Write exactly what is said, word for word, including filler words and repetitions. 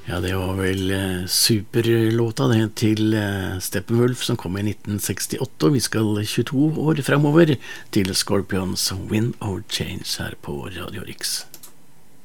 Ja, det var vel eh, superlåta det til eh, Steppenwolf som kom i nitten sekstiåtte, og vi skal tjueto år fremover til Scorpions Wind of Change her på Radio Rix.